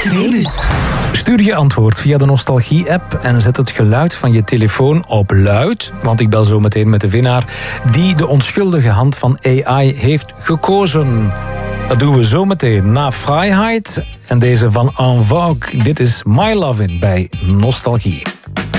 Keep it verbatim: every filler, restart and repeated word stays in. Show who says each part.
Speaker 1: Rebus.
Speaker 2: Stuur je antwoord via de Nostalgie-app en zet het geluid van je telefoon op luid, want ik bel zo meteen met de winnaar die de onschuldige hand van A I heeft gekozen. Dat doen we zo meteen na Vrijheid en deze van En Vogue. Dit is My Lovin' bij Nostalgie.